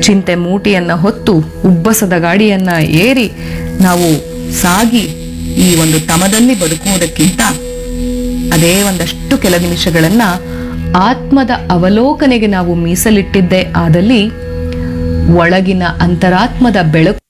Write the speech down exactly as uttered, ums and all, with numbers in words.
ಚಿಂತೆ ಮೂಟೆಯನ್ನ ಹೊತ್ತು ಉಬ್ಬಸದ ಗಾಡಿಯನ್ನ ಏರಿ ನಾವು ಸಾಗಿ ಈ ಒಂದು ತಮದಲ್ಲಿ ಬದುಕುವುದಕ್ಕಿಂತ ಅದೇ ಒಂದಷ್ಟು ಕೆಲ ನಿಮಿಷಗಳನ್ನ ಆತ್ಮದ ಅವಲೋಕನೆಗೆ ನಾವು ಮೀಸಲಿಟ್ಟಿದ್ದೇ ಆದಲ್ಲಿ ಒಳಗಿನ ಅಂತರಾತ್ಮದ ಬೆಳಕು